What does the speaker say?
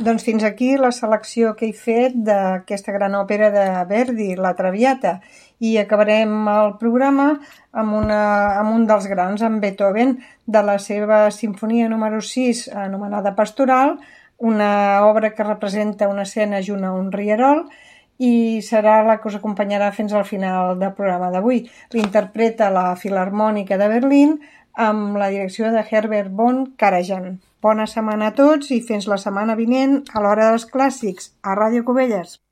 Doncs fins aquí la selecció que he fet d'aquesta gran òpera de Verdi, La Traviata, i acabarem el programa amb un dels grans, amb Beethoven, de la seva sinfonia número 6, anomenada Pastoral, una obra que representa una escena junt a un rierol, i serà la que us acompanyarà fins al final del programa d'avui. L'interpreta la Filharmònica de Berlín amb la direcció de Herbert von Karajan. Bona setmana a tots i fins la setmana vinent a l'Hora dels Clàssics, a Ràdio Cubelles.